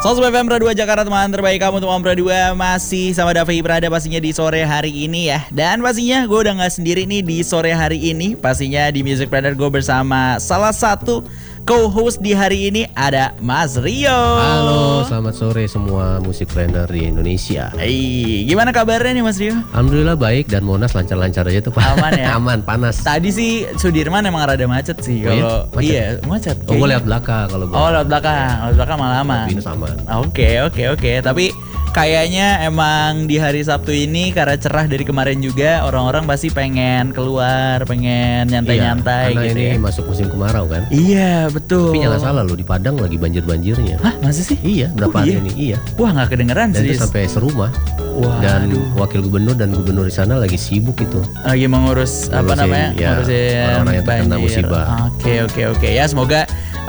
Sobat FM Pro 2 Jakarta, teman terbaik kamu teman Pro 2. Masih sama Davi Prada pastinya di sore hari ini ya. Dan pastinya gue udah gak sendiri nih di sore hari ini. Pastinya di Music Planner gue bersama salah satu co-host di hari ini, ada Mas Rio. Halo, selamat sore semua Music Planner di Indonesia. Gimana kabarnya nih Mas Rio? Alhamdulillah baik, dan Monas lancar-lancar aja tuh Pak. Aman ya? Aman, panas. Tadi sih Sudirman emang rada macet sih. Kalau iya, macet. Oh, gue lewat belakang kalau gue. Oh, lewat belakang malah aman. Binus aman. Oke. Tapi kayaknya emang di hari Sabtu ini karena cerah dari kemarin juga, orang-orang pasti pengen keluar, pengen nyantai-nyantai karena gitu ini ya. masuk musim kemarau kan. Iya, betul. Tapi jangan salah loh, di Padang lagi banjir-banjirnya. Hah, masa sih? Iya, berapa hari ini? Iya. Wah, nggak kedengeran Dan sih. itu sampai serumah. Wah, dan wakil gubernur dan gubernur di sana lagi sibuk itu. Lagi mengurus apa namanya? Ya, ngurusin orang-orang yang terkena banjir. musibah. Oke. Ya, semoga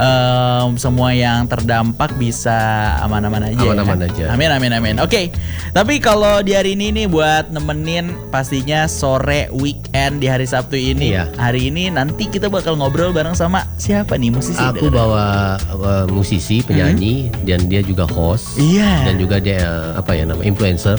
semua yang terdampak bisa aman-aman aja. Aman-aman aja. Amin. Oke. Tapi kalau di hari ini nih buat nemenin pastinya sore weekend di hari Sabtu ini. Iya. Hari ini nanti kita bakal ngobrol bareng sama siapa nih musisi? Aku bawa musisi, penyanyi, dan dia juga host. Iya. Dan juga dia influencer.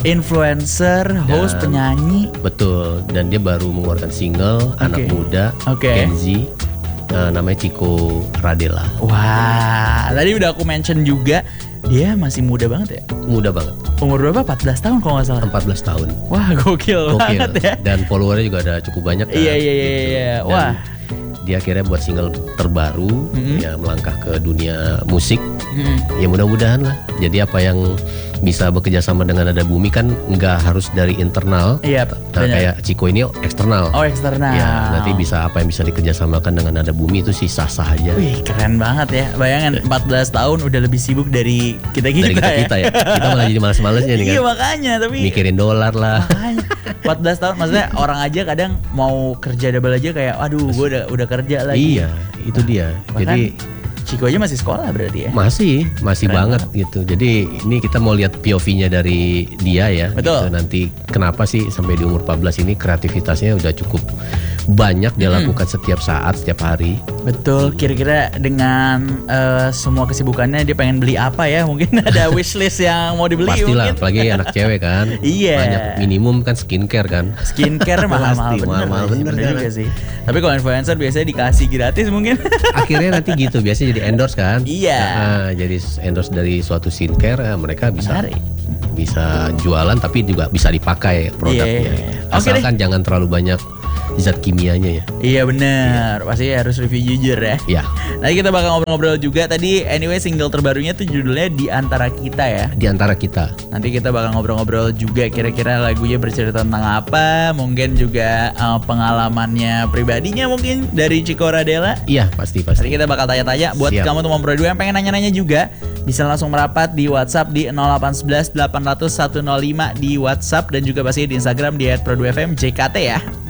Host, penyanyi. Betul. Dan dia baru mengeluarkan single anak muda, Gen Z. Namanya Chico Radela. Wah, tadi udah aku mention juga, dia masih muda banget ya? Muda banget. Umur berapa? 14 tahun kalau nggak salah. 14 tahun. Wah, gokil banget ya. Dan followernya juga ada cukup banyak kan. Iya. Gitu. Wah. Dia akhirnya buat single terbaru, ya melangkah ke dunia musik. Ya mudah-mudahan lah. Jadi apa yang bisa bekerja sama dengan Nada Bumi kan nggak harus dari internal. Iya. Kayak Chico ini eksternal. Oh, eksternal. Ya nanti bisa apa yang bisa dikerjasamakan dengan Nada Bumi itu sih sah-sah aja. Wih, keren banget ya. Bayangin 14 tahun udah lebih sibuk dari kita ya. Ya. Kita malah jadi males-malesnya nih kan. Iya, makanya tapi mikirin dolar lah. Makanya 14 tahun maksudnya orang aja kadang mau kerja double aja kayak aduh gue udah kerja lagi. Iya, itu dia. Jadi Chico aja masih sekolah berarti ya? Masih banget gitu. Jadi ini kita mau lihat POV-nya dari dia ya. Betul. Gitu. Nanti kenapa sih sampai di umur 14 ini kreativitasnya udah cukup banyak dia lakukan setiap saat, setiap hari. Betul. Kira-kira dengan semua kesibukannya dia pengen beli apa ya? Mungkin ada wishlist yang mau dibeli. Pastilah, mungkin. apalagi anak cewek kan. Iya. Banyak minimum kan skincare kan. Skincare mahal-mahal bener juga sih. Tapi kalau influencer biasanya dikasih gratis mungkin. Akhirnya nanti gitu, biasanya jadi endorse kan. Iya. Jadi endorse dari suatu skincare, mereka bisa jualan tapi juga bisa dipakai produknya. Asalkan jangan terlalu banyak zat kimianya ya. Iya bener, pasti harus review jujur ya. Iya. Nanti kita bakal ngobrol-ngobrol juga. Tadi anyway single terbarunya tuh judulnya Di Antara Kita ya. Di Antara Kita. Nanti kita bakal ngobrol-ngobrol juga kira-kira lagunya bercerita tentang apa. Mungkin juga pengalamannya pribadinya mungkin dari Chico Radela. Iya pasti. Nanti kita bakal tanya-tanya. Buat kamu teman Pro 2 yang pengen nanya-nanya juga, bisa langsung merapat di WhatsApp di 0811 800 105 di WhatsApp. Dan juga pasti di Instagram di @pro2fmjkt ya.